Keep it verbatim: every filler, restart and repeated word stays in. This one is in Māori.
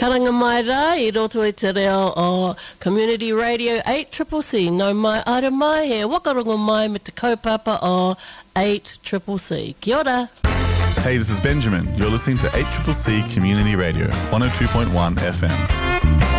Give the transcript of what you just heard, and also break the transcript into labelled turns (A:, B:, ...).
A: Karanga mai rā, I roto i te reo o Community Radio eight C C C. No mai ara mai, he wakarongo mai me te kaupapa o eight C C C. Kia ora.
B: Hey, this is Benjamin. You're listening to eight C C C Community Radio, one oh two point one F M.